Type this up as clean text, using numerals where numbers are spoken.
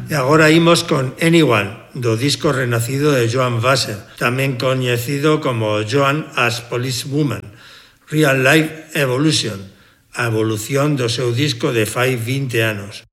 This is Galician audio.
E agora imos con Anyone, do disco renacido de Joan Wasser, tamén coñecido como Joan as Policewoman, Real Life Evolution, a evolución do seu disco de fai 20 anos.